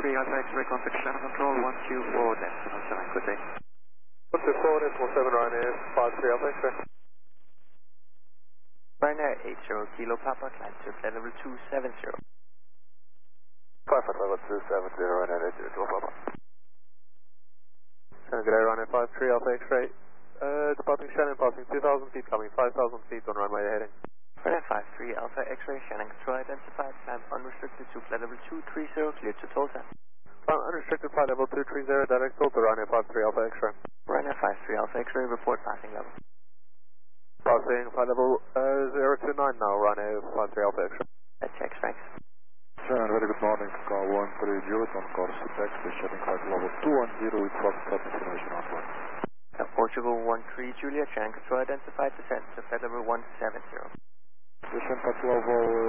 53 Alpha X-ray contact channel control 124 decimal 7, good day. 124 decimal 7 Ryanair 53 Alpha X-ray. Ryanair 80 Kilo Papa, climb to flight level 270. 5 level 270 Ryanair 80 Kilo Papa. Good day, Ryanair 53 Alpha X-ray. Departing Shannon, passing 2,000 feet, coming 5,000 feet on runway heading. Ryanair 53 Alpha X-ray, Shannon control identified, climb unrestricted to flight level 230, cleared to Tulsa. Unrestricted flight level 230, direct Tulsa, Ryanair 53 Alpha X-ray. Ryanair 53 Alpha X-ray, report passing level. Passing flight level 029 now, Ryanair 53 Alpha X-ray. That checks, thanks. Shannon, very good morning, car 13 Juliet on course taxi, shedding flight level 210 with Foxtrot information on board. Portugal 13 Juliet, Shannon control identified, descent to flight level 170. Descent flight level